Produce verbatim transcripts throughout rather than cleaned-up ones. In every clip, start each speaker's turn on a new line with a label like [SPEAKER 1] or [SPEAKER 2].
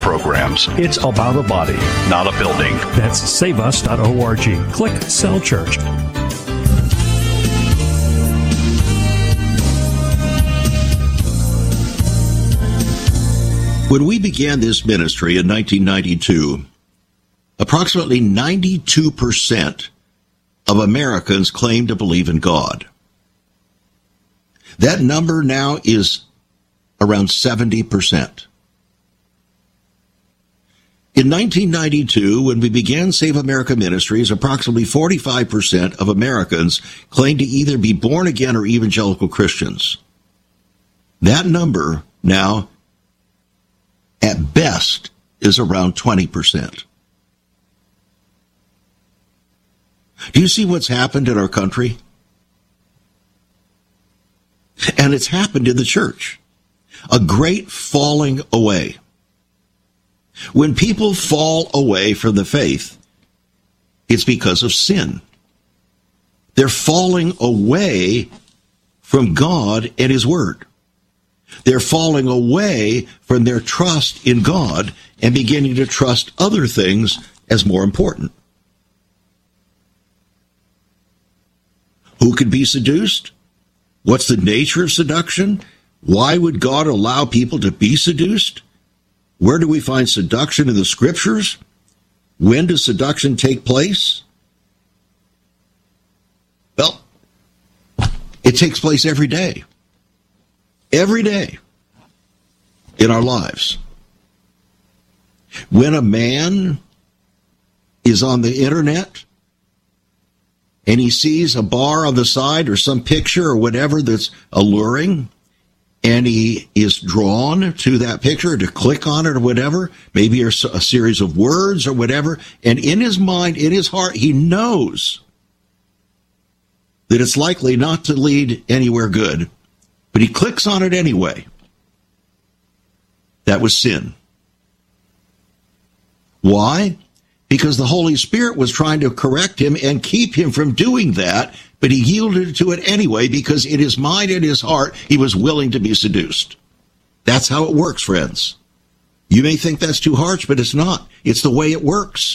[SPEAKER 1] programs.
[SPEAKER 2] It's about a body,
[SPEAKER 1] not a building.
[SPEAKER 2] That's save us dot org. Click Cell Church.
[SPEAKER 3] When we began this ministry in nineteen ninety-two, approximately ninety-two percent of Americans claim to believe in God. That number now is around seventy percent. In nineteen ninety-two, when we began Save America Ministries, approximately forty-five percent of Americans claimed to either be born again or evangelical Christians. That number now, at best, is around twenty percent. Do you see what's happened in our country? And it's happened in the church. A great falling away. When people fall away from the faith, it's because of sin. They're falling away from God and His Word. They're falling away from their trust in God and beginning to trust other things as more important. Who could be seduced? What's the nature of seduction? Why would God allow people to be seduced? Where do we find seduction in the Scriptures? When does seduction take place? Well, it takes place every day. Every day in our lives. When a man is on the internet and he sees a bar on the side or some picture or whatever that's alluring, and he is drawn to that picture to click on it or whatever, maybe a, a series of words or whatever, and in his mind, in his heart, he knows that it's likely not to lead anywhere good, but he clicks on it anyway. That was sin. Why? Because the Holy Spirit was trying to correct him and keep him from doing that, but he yielded to it anyway because in his mind and his heart, he was willing to be seduced. That's how it works, friends. You may think that's too harsh, but it's not. It's the way it works.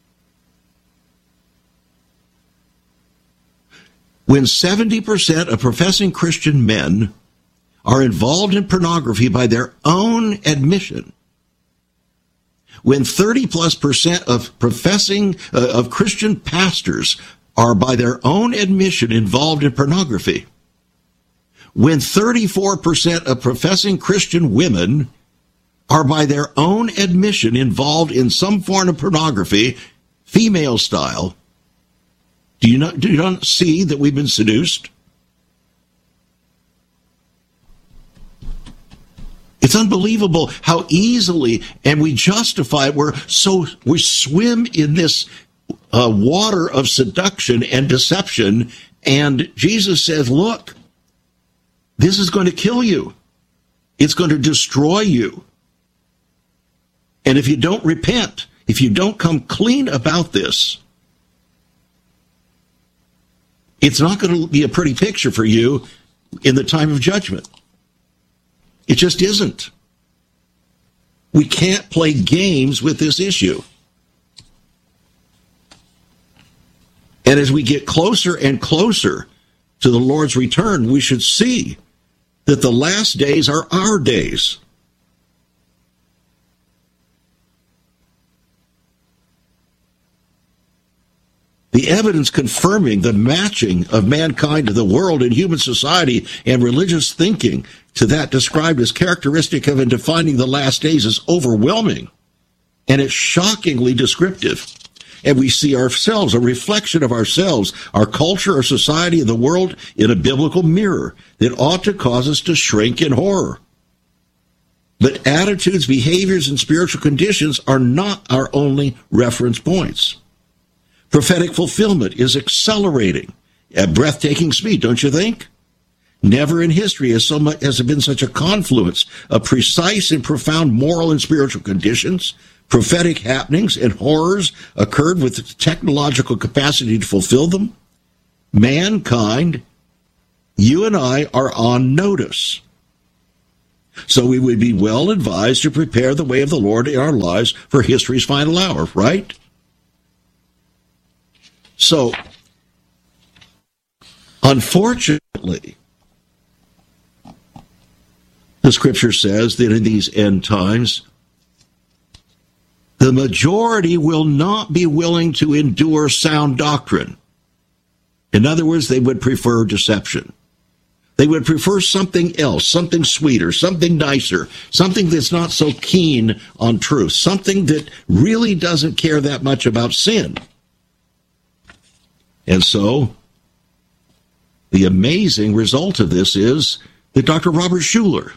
[SPEAKER 3] When seventy percent of professing Christian men are involved in pornography by their own admission, when thirty plus percent of professing, uh, of Christian pastors are by their own admission involved in pornography, when thirty-four percent of professing Christian women are by their own admission involved in some form of pornography, female style, do you not, do you not see that we've been seduced? It's unbelievable how easily, and we justify it, we're so, we swim in this uh, water of seduction and deception, and Jesus says, look, this is going to kill you. It's going to destroy you. And if you don't repent, if you don't come clean about this, it's not going to be a pretty picture for you in the time of judgment. It just isn't. We can't play games with this issue. And as we get closer and closer to the Lord's return, we should see that the last days are our days. The evidence confirming the matching of mankind to the world and human society and religious thinking to that described as characteristic of and defining the last days is overwhelming, and it's shockingly descriptive. And we see ourselves, a reflection of ourselves, our culture, our society, and the world in a biblical mirror that ought to cause us to shrink in horror. But attitudes, behaviors, and spiritual conditions are not our only reference points. Prophetic fulfillment is accelerating at breathtaking speed, don't you think? Never in history has, so much, has there been such a confluence of precise and profound moral and spiritual conditions, prophetic happenings, and horrors occurred with the technological capacity to fulfill them. Mankind, you and I, are on notice. So we would be well advised to prepare the way of the Lord in our lives for history's final hour, right? So, unfortunately, the scripture says that in these end times, the majority will not be willing to endure sound doctrine. In other words, they would prefer deception. They would prefer something else, something sweeter, something nicer, something that's not so keen on truth, something that really doesn't care that much about sin. And so, the amazing result of this is that Doctor Robert Schuller,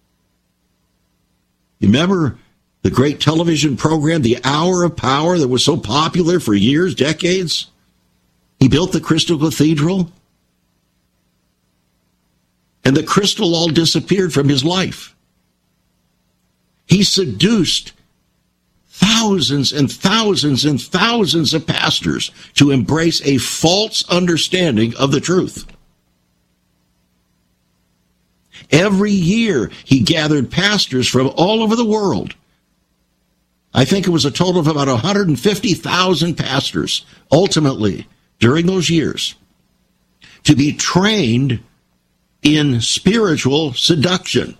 [SPEAKER 3] you remember the great television program, The Hour of Power, that was so popular for years, decades? He built the Crystal Cathedral, and the crystal all disappeared from his life. He seduced thousands and thousands and thousands of pastors to embrace a false understanding of the truth. Every year, he gathered pastors from all over the world. I think it was a total of about one hundred fifty thousand pastors, ultimately, during those years, to be trained in spiritual seduction.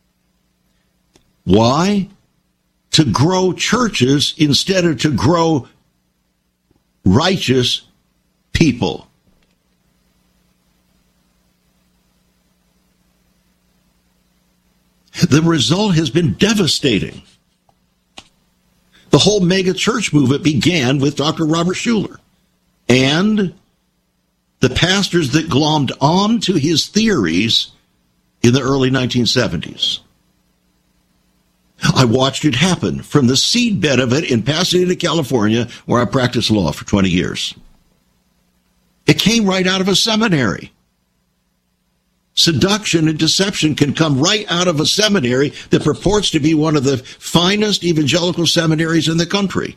[SPEAKER 3] Why? To grow churches instead of to grow righteous people. The result has been devastating. The whole mega church movement began with Doctor Robert Schuller and the pastors that glommed on to his theories in the early nineteen seventies. I watched it happen from the seedbed of it in Pasadena, California, where I practiced law for twenty years. It came right out of a seminary. Seduction and deception can come right out of a seminary that purports to be one of the finest evangelical seminaries in the country.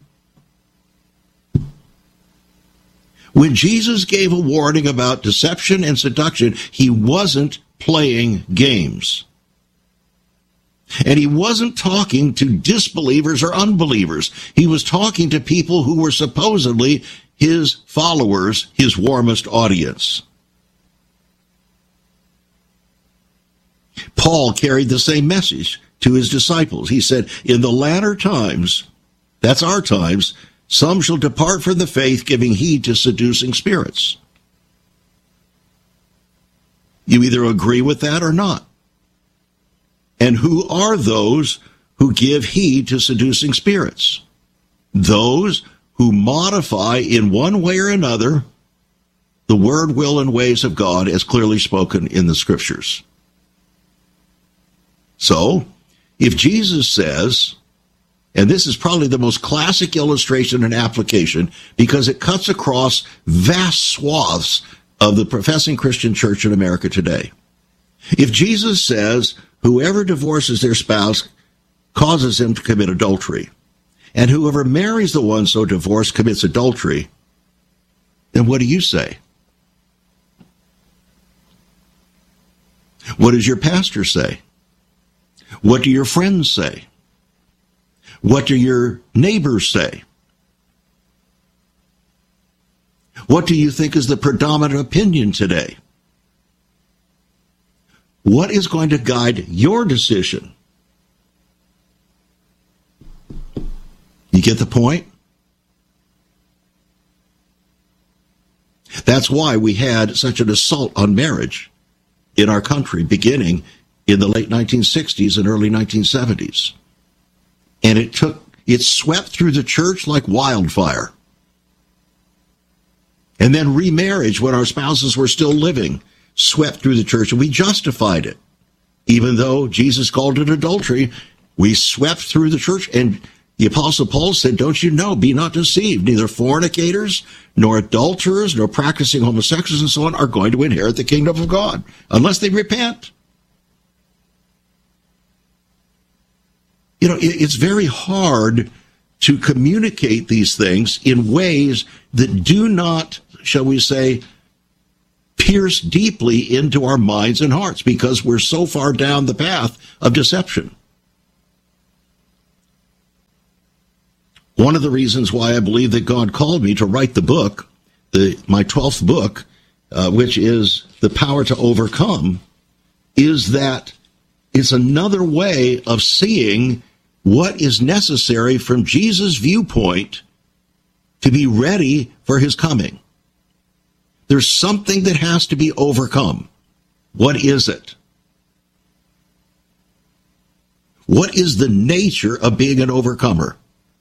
[SPEAKER 3] When Jesus gave a warning about deception and seduction, he wasn't playing games. And he wasn't talking to disbelievers or unbelievers. He was talking to people who were supposedly his followers, his warmest audience. Paul carried the same message to his disciples. He said, in the latter times, that's our times, some shall depart from the faith, giving heed to seducing spirits. You either agree with that or not. And who are those who give heed to seducing spirits? Those who modify in one way or another the word, will, and ways of God as clearly spoken in the scriptures. So, if Jesus says, and this is probably the most classic illustration and application because it cuts across vast swaths of the professing Christian church in America today. If Jesus says, whoever divorces their spouse causes them to commit adultery, and whoever marries the one so divorced commits adultery, then what do you say? What does your pastor say? What do your friends say? What do your neighbors say? What do you think is the predominant opinion today? What is going to guide your decision? You get the point? That's why we had such an assault on marriage in our country beginning in the late nineteen sixties and early nineteen seventies. And it took, it swept through the church like wildfire. And then remarriage when our spouses were still living swept through the church, and we justified it. Even though Jesus called it adultery, we swept through the church, and the Apostle Paul said, don't you know, be not deceived, neither fornicators, nor adulterers, nor practicing homosexuals and so on are going to inherit the kingdom of God, unless they repent. You know, it's very hard to communicate these things in ways that do not, shall we say, pierce deeply into our minds and hearts because we're so far down the path of deception. One of the reasons why I believe that God called me to write the book, the, my twelfth book, uh, which is The Power to Overcome, is that it's another way of seeing what is necessary from Jesus' viewpoint to be ready for his coming. There's something that has to be overcome. What is it? What is the nature of being an overcomer?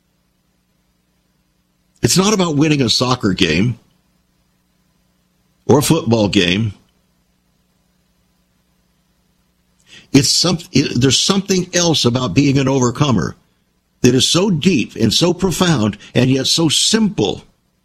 [SPEAKER 3] It's not about winning a soccer game or a football game. It's some, it, there's something else about being an overcomer that is so deep and so profound and yet so simple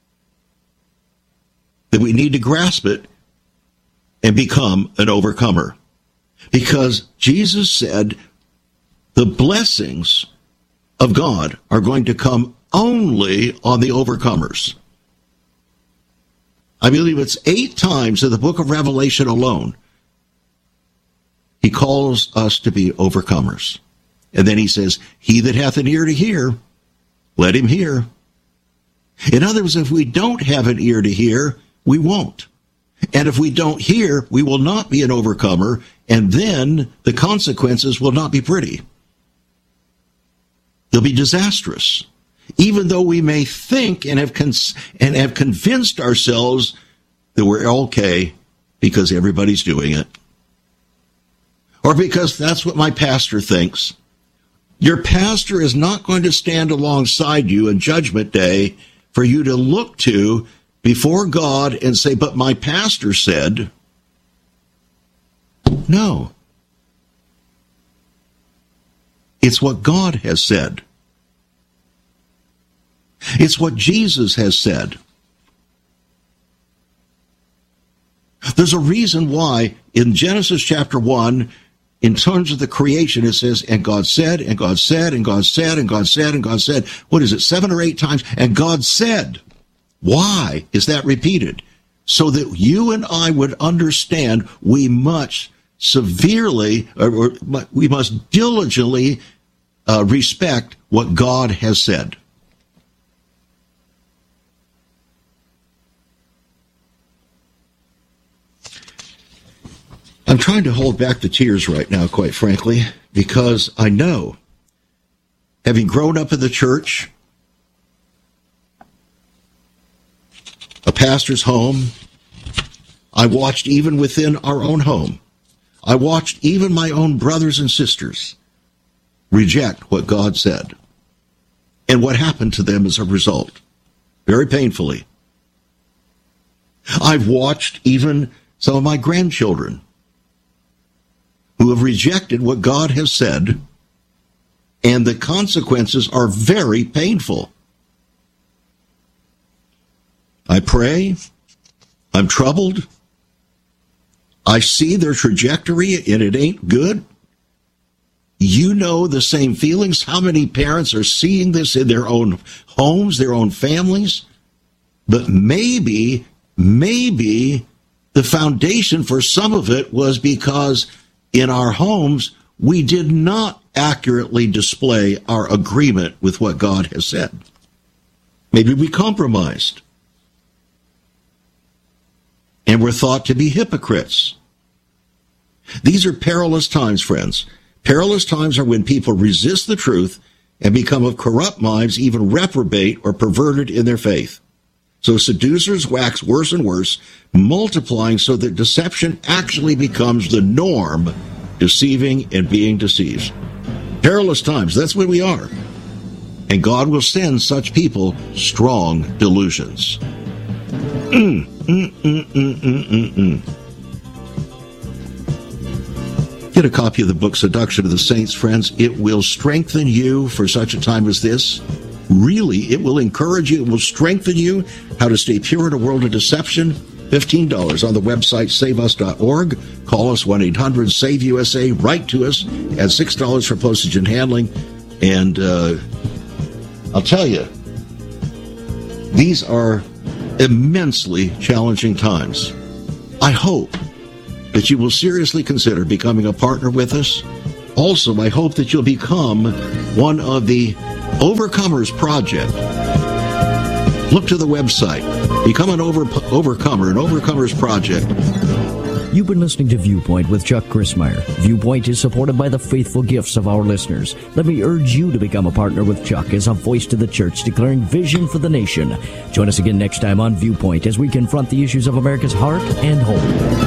[SPEAKER 3] that we need to grasp it and become an overcomer. Because Jesus said the blessings of God are going to come only on the overcomers. I believe it's eight times in the book of Revelation alone he calls us to be overcomers. And then he says, he that hath an ear to hear, let him hear. In other words, if we don't have an ear to hear, we won't. And if we don't hear, we will not be an overcomer, and then the consequences will not be pretty. They'll be disastrous. Even though we may think and have cons- and have convinced ourselves that we're okay because everybody's doing it. Or because that's what my pastor thinks. Your pastor is not going to stand alongside you in Judgment Day for you to look to before God and say, but my pastor said. No. It's what God has said. It's what Jesus has said. There's a reason why in Genesis chapter one, in terms of the creation, it says, and God said, and God said, and God said, and God said, and God said, what is it, seven or eight times? And God said. Why is that repeated? So that you and I would understand we must severely, or, or we must diligently uh, respect what God has said. I'm trying to hold back the tears right now, quite frankly, because I know, having grown up in the church, a pastor's home, I watched even within our own home, I watched even my own brothers and sisters reject what God said. And what happened to them as a result? Very painfully. I've watched even some of my grandchildren who have rejected what God has said, and the consequences are very painful. I pray, I'm troubled, I see their trajectory, and it ain't good. You know the same feelings. How many parents are seeing this in their own homes, their own families? But maybe, maybe the foundation for some of it was because in our homes, we did not accurately display our agreement with what God has said. Maybe we compromised. And we're thought to be hypocrites. These are perilous times, friends. Perilous times are when people resist the truth and become of corrupt minds, even reprobate or perverted in their faith. So seducers wax worse and worse, multiplying so that deception actually becomes the norm, deceiving and being deceived. Perilous times, that's where we are. And God will send such people strong delusions. Mm, mm, mm, mm, mm, mm, mm. Get a copy of the book, Seduction of the Saints, friends. It will strengthen you for such a time as this. Really, it will encourage you. It will strengthen you how to stay pure in a world of deception. fifteen dollars on the website, save us dot org. Call us, one eight hundred save U S A. Write to us at six dollars for postage and handling. And uh, I'll tell you, these are immensely challenging times. I hope that you will seriously consider becoming a partner with us. Also, I hope that you'll become one of the Overcomers Project. Look to the website. Become an over, overcomer, an Overcomers Project.
[SPEAKER 1] You've been listening to Viewpoint with Chuck Crismier. Viewpoint is supported by the faithful gifts of our listeners. Let me urge you to become a partner with Chuck as a voice to the church declaring vision for the nation. Join us again next time on Viewpoint as we confront the issues of America's heart and home.